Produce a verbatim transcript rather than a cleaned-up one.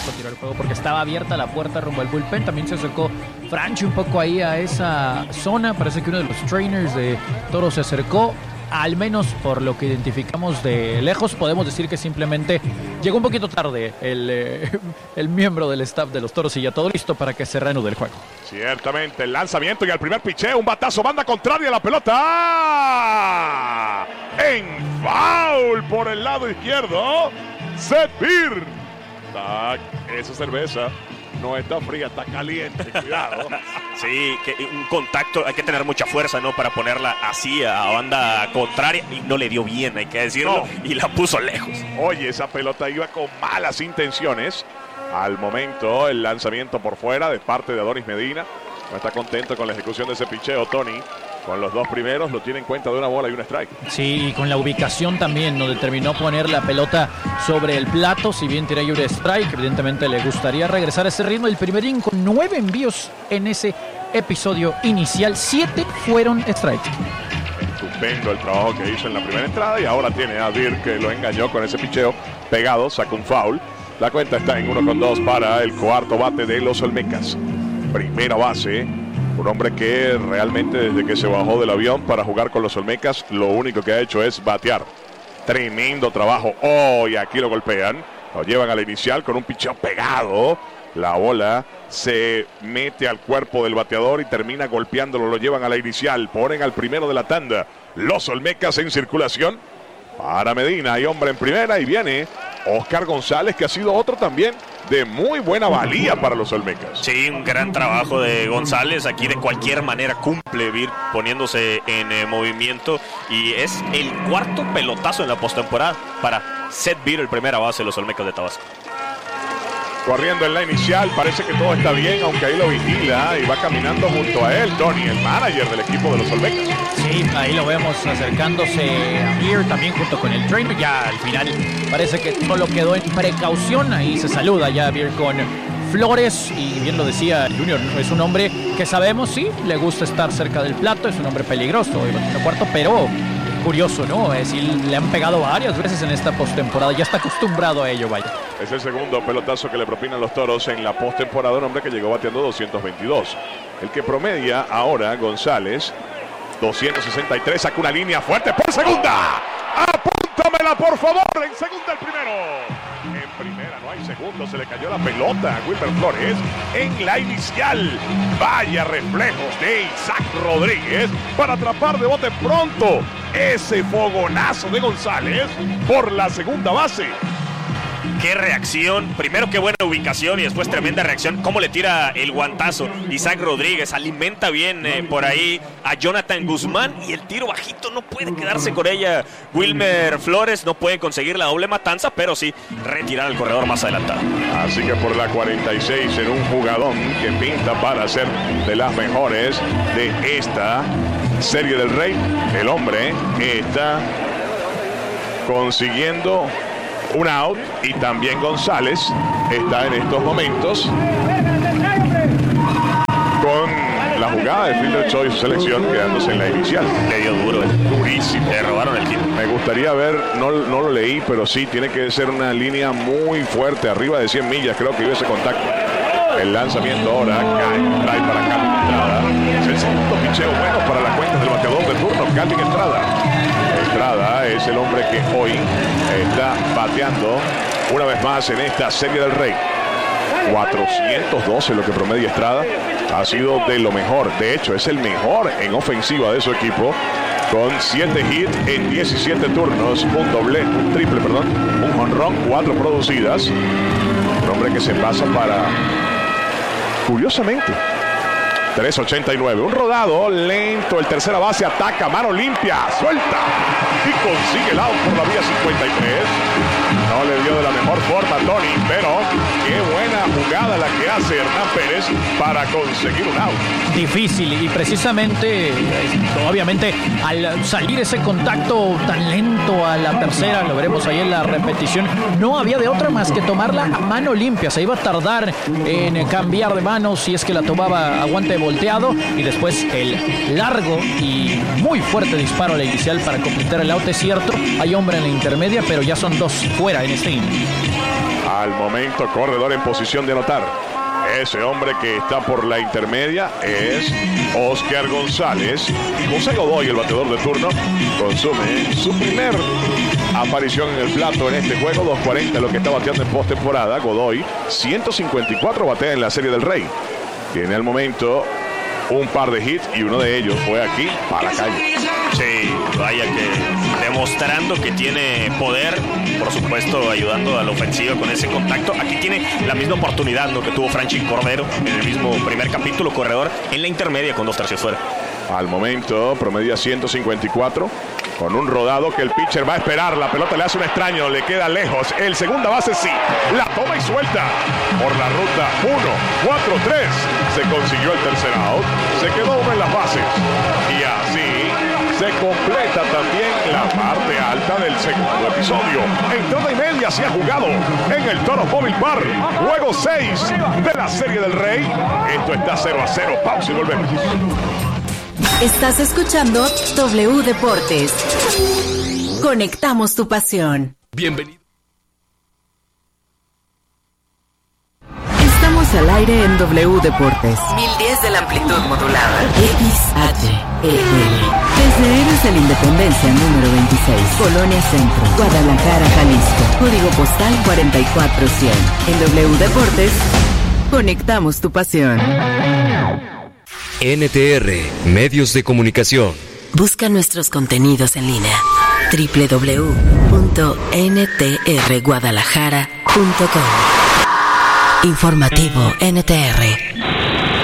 buscó tirar el juego porque estaba abierta la puerta rumbo al bullpen. También se acercó Franchi un poco ahí a esa zona. Parece que uno de los trainers de Toros se acercó. Al menos por lo que identificamos de lejos, podemos decir que simplemente llegó un poquito tarde el, eh, el miembro del staff de los Toros y ya todo listo para que se reanude el juego. Ciertamente, el lanzamiento y el primer picheo, un batazo, banda contraria, la pelota en foul por el lado izquierdo. Seth Beer. Esa cerveza no está fría, está caliente, cuidado. Sí, que un contacto, hay que tener mucha fuerza, ¿no? Para ponerla así a banda contraria, y no le dio bien, hay que decirlo, no. Y la puso lejos. Oye, esa pelota iba con malas intenciones. Al momento, el lanzamiento por fuera de parte de Adonis Medina. No está contento con la ejecución de ese picheo, Tony. Con los dos primeros lo tiene en cuenta de una bola y un strike. Sí, y con la ubicación también, no determinó poner la pelota sobre el plato. Si bien tira un strike, evidentemente le gustaría regresar a ese ritmo. El primer inning con nueve envíos en ese episodio inicial. Siete fueron strike. Estupendo el trabajo que hizo en la primera entrada. Y ahora tiene a Beer, que lo engañó con ese picheo pegado, saca un foul. La cuenta está en uno con dos para el cuarto bate de los Olmecas. Primera base. Un hombre que realmente desde que se bajó del avión para jugar con los Olmecas, lo único que ha hecho es batear. Tremendo trabajo. Oh, y aquí lo golpean. Lo llevan a la inicial con un picheo pegado. La bola se mete al cuerpo del bateador y termina golpeándolo. Lo llevan a la inicial. Ponen al primero de la tanda. Los Olmecas en circulación. Para Medina hay hombre en primera y viene Oscar González, que ha sido otro también de muy buena valía para los Olmecas. Sí, un gran trabajo de González. Aquí de cualquier manera cumple Beer poniéndose en eh, movimiento. Y es el cuarto pelotazo en la postemporada para Seth Beer, el primera base de los Olmecas de Tabasco. Corriendo en la inicial, parece que todo está bien, aunque ahí lo vigila y va caminando junto a él, Tony, el manager del equipo de los Olmecas. Sí, ahí lo vemos acercándose a Beer también junto con el trainer. Ya al final parece que solo quedó en precaución. Ahí se saluda ya Beer con Flores. Y bien lo decía Junior, es un hombre que sabemos, sí, le gusta estar cerca del plato. Es un hombre peligroso, iba en el cuarto, pero curioso, ¿no? Es decir, le han pegado varias veces en esta postemporada. Ya está acostumbrado a ello, vaya. Es el segundo pelotazo que le propinan los Toros en la postemporada. Un hombre que llegó bateando doscientos veintidós. El que promedia ahora González, doscientos sesenta y tres, saca una línea fuerte por segunda. ¡Apúntamela, por favor! En segunda el primero. En primera no hay segundo, se le cayó la pelota a Wilmer Flores en la inicial. Vaya reflejos de Isaac Rodríguez para atrapar de bote pronto ese fogonazo de González por la segunda base. Qué reacción, primero qué buena ubicación y después tremenda reacción, cómo le tira el guantazo Isaac Rodríguez, alimenta bien eh, por ahí a Jonathan Guzmán y el tiro bajito, no puede quedarse con ella Wilmer Flores, no puede conseguir la doble matanza, pero sí retirar al corredor más adelantado. Así que por la cuarenta y seis en un jugadón que pinta para ser de las mejores de esta Serie del Rey, el hombre está consiguiendo un out y también González está en estos momentos con la jugada de Fielder Choice selección quedándose en la inicial. Le dio duro, eh. durísimo. Le robaron el hit. Me gustaría ver, no, no lo leí, pero sí tiene que ser una línea muy fuerte, arriba de cien millas, creo que iba ese contacto. El lanzamiento ahora cae, trae para Calvin Estrada. Es el segundo picheo bueno para la cuenta del bateador de turno, Calvin Estrada. Estrada es el hombre que hoy está bateando una vez más en esta Serie del Rey. cuatrocientos doce lo que promedia Estrada. Ha sido de lo mejor. De hecho, es el mejor en ofensiva de su equipo. Con siete hits en diecisiete turnos. Un doble, un triple, perdón. Un jonrón, cuatro producidas. Un hombre que se pasa para... Curiosamente. tres ochenta y nueve. Un rodado lento. El tercera base ataca. Mano limpia. Suelta. Y consigue el out por la vía cincuenta y tres. No le dio de la mejor forma Tony, pero qué buena jugada la que hace Hernán Pérez para conseguir un out. Difícil y precisamente, obviamente, al salir ese contacto tan lento a la tercera, lo veremos ahí en la repetición, no había de otra más que tomarla a mano limpia. Se iba a tardar en cambiar de mano si es que la tomaba a guante volteado y después el largo y muy fuerte disparo a la inicial para completar el out. Es cierto, hay hombre en la intermedia, pero ya son dos fuera en este inning. Al momento, corredor en posición de anotar. Ese hombre que está por la intermedia es Oscar González. Y José Godoy, el bateador de turno, consume su primer aparición en el plato en este juego. dos cuarenta lo que está bateando en postemporada. Godoy, ciento cincuenta y cuatro batea en la Serie del Rey. Tiene al momento un par de hits y uno de ellos fue aquí para la calle. Sí, vaya que demostrando que tiene poder, por supuesto ayudando a la ofensiva con ese contacto. Aquí tiene la misma oportunidad, ¿no?, que tuvo Franchi Cordero en el mismo primer capítulo, corredor en la intermedia con dos tercios fuera. Al momento promedia ciento cincuenta y cuatro con un rodado que el pitcher va a esperar. La pelota le hace un extraño, le queda lejos. El segunda base sí, la toma y suelta por la ruta uno, cuatro, tres. Se consiguió el tercer out, se quedó uno en las bases y así se completa también la parte alta del segundo episodio. Entrada y media se ha jugado en el Toro Mobile Park. Juego seis de la Serie del Rey. Esto está cero a cero. Pausa y volvemos. Estás escuchando W Deportes. Conectamos tu pasión. Bienvenido. Estamos al aire en W Deportes. mil diez de la amplitud modulada. X H E L. Desde Héroes de la Independencia número veintiséis. Colonia Centro, Guadalajara, Jalisco. Código postal cuarenta y cuatro cien. En W Deportes, conectamos tu pasión. N T R, Medios de Comunicación. Busca nuestros contenidos en línea. doble u doble u doble u punto n t r guadalajara punto com. Informativo N T R.